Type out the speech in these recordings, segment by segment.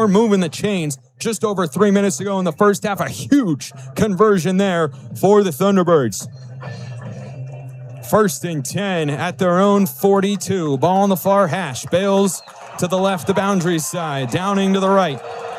more moving the chains just over 3 minutes ago in the first half. A huge conversion there for the Thunderbirds. 1st and 10 at their own 42. Ball on the far hash. Bales to the left, the boundary side. Downing to the right.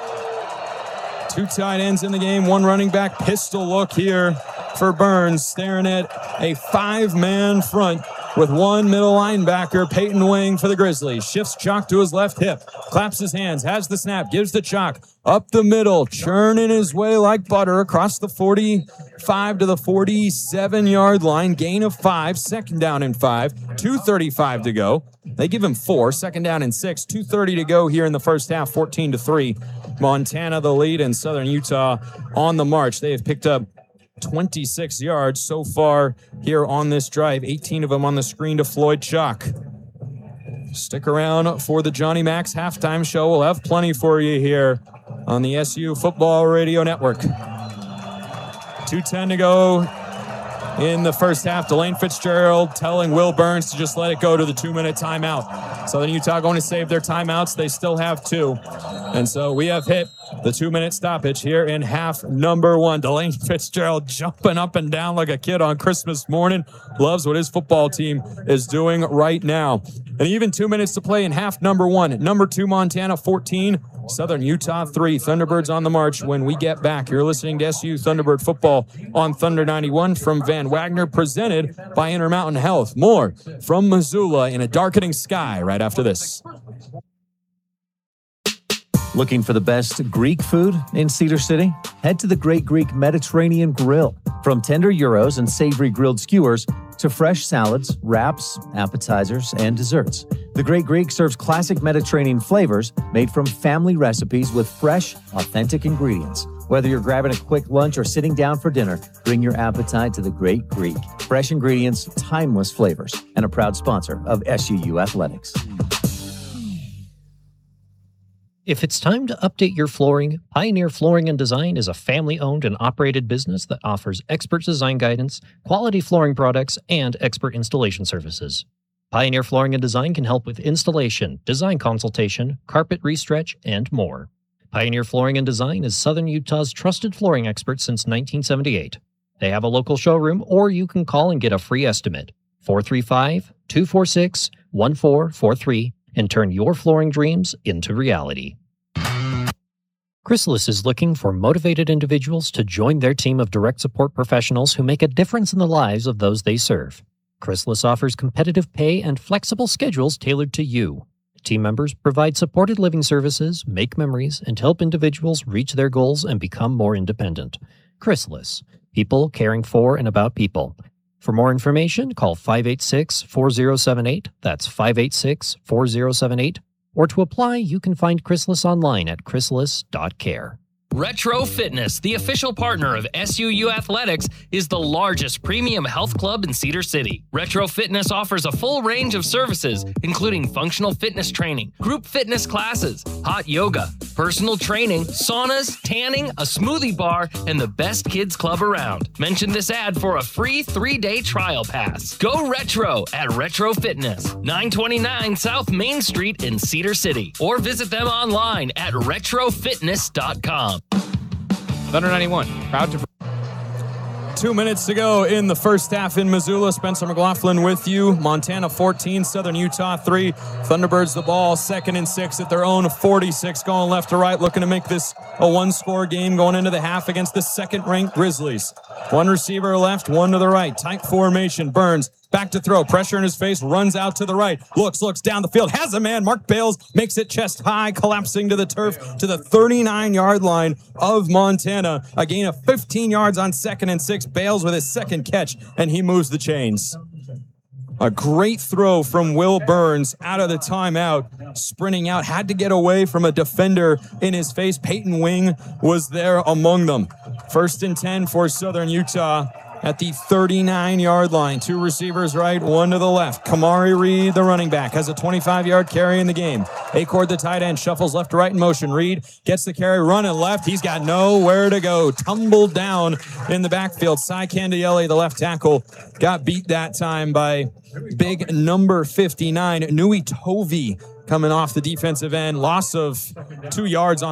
2 tight ends in the game, 1 running back. Pistol look here for Burns, staring at a 5-man front with 1 middle linebacker, Peyton Wing for the Grizzlies. Shifts Chalk to his left hip, claps his hands, has the snap, gives to Chalk, up the middle, churning his way like butter across the 45 to the 47-yard line. Gain of 5, 2nd down and 5, 2:35 to go. They give him 4, 2nd down and 6, 2:30 to go here in the first half, 14-3. Montana the lead, and Southern Utah on the march. They have picked up 26 yards so far here on this drive, 18 of them on the screen to Floyd Chalk. Stick around for the Johnny Max halftime show. We'll have plenty for you here on the SU Football Radio Network. 2:10 to go in the first half. Delane Fitzgerald telling Will Burns to just let it go to the 2-minute timeout. Southern Utah going to save their timeouts. They still have 2. And so we have hit the 2-minute stoppage here in half number 1. Delane Fitzgerald jumping up and down like a kid on Christmas morning. Loves what his football team is doing right now. And even 2 minutes to play in half number 1. Number 2, Montana 14. Southern Utah 3. Thunderbirds on the march when we get back. You're listening to SU Thunderbird Football on Thunder 91 from Van Wagner, presented by Intermountain Health. More from Missoula in a darkening sky right after this. Looking for the best Greek food in Cedar City? Head to the Great Greek Mediterranean Grill. From tender gyros and savory grilled skewers to fresh salads, wraps, appetizers, and desserts, the Great Greek serves classic Mediterranean flavors made from family recipes with fresh, authentic ingredients. Whether you're grabbing a quick lunch or sitting down for dinner, bring your appetite to the Great Greek. Fresh ingredients, timeless flavors, and a proud sponsor of SUU Athletics. If it's time to update your flooring, Pioneer Flooring and Design is a family-owned and operated business that offers expert design guidance, quality flooring products, and expert installation services. Pioneer Flooring and Design can help with installation, design consultation, carpet restretch, and more. Pioneer Flooring and Design is Southern Utah's trusted flooring expert since 1978. They have a local showroom, or you can call and get a free estimate. 435-246-1443. And turn your flooring dreams into reality. Chrysalis is looking for motivated individuals to join their team of direct support professionals who make a difference in the lives of those they serve. Chrysalis offers competitive pay and flexible schedules tailored to you. Team members provide supported living services, make memories, and help individuals reach their goals and become more independent. Chrysalis, people caring for and about people. For more information, call 586-4078, that's 586-4078, or to apply, you can find Chrysalis online at chrysalis.care. Retro Fitness, the official partner of SUU Athletics, is the largest premium health club in Cedar City. Retro Fitness offers a full range of services, including functional fitness training, group fitness classes, hot yoga, personal training, saunas, tanning, a smoothie bar, and the best kids club around. Mention this ad for a free 3-day trial pass. Go retro at Retro Fitness, 929 South Main Street in Cedar City, or visit them online at retrofitness.com. Thunder 91, proud to... 2 minutes to go in the first half in Missoula. Spencer McLaughlin with you. Montana 14, Southern Utah 3. Thunderbirds the ball, 2nd and 6 at their own 46, going left to right, looking to make this a 1-score game going into the half against the 2nd-ranked Grizzlies. 1 receiver left, 1 to the right. Tight formation. Burns back to throw. Pressure in his face. Runs out to the right. Looks down the field. Has a man. Mark Bales makes it chest high, collapsing to the turf to the 39-yard line of Montana. A gain of 15 yards on 2nd and 6. Bales with his 2nd catch, and he moves the chains. A great throw from Will Burns out of the timeout, sprinting out, had to get away from a defender in his face. Peyton Wing was there among them. 1st and 10 for Southern Utah at the 39-yard line. 2 receivers right, 1 to the left. Kamari Reed, the running back, has a 25-yard carry in the game. Acord, the tight end, shuffles left to right in motion. Reed gets the carry, running left. He's got nowhere to go. Tumbled down in the backfield. Cy Candiele, the left tackle, got beat that time by big number 59, Nui Tovi, coming off the defensive end. Loss of 2 yards on